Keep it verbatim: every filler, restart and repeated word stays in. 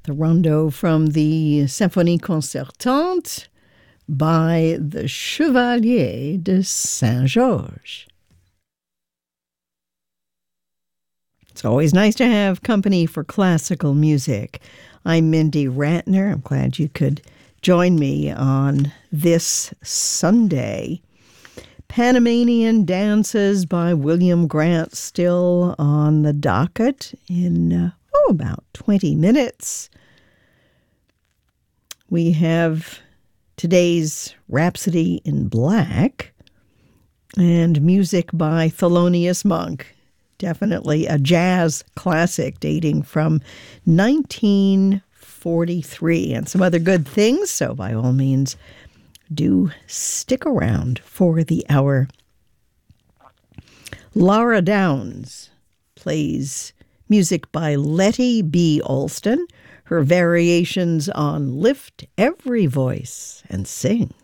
The rondo from the Symphonie Concertante by the Chevalier de Saint-Georges. It's always nice to have company for classical music. I'm Mindy Ratner. I'm glad you could join me on this Sunday. Panamanian Dances by William Grant still on the docket in, uh, oh, about twenty minutes. We have today's Rhapsody in Black and music by Thelonious Monk. Definitely a jazz classic dating from nineteen forty-three and some other good things. So by all means, do stick around for the hour. Laura Downs plays music by Letty B. Alston, her variations on Lift Every Voice and Sing.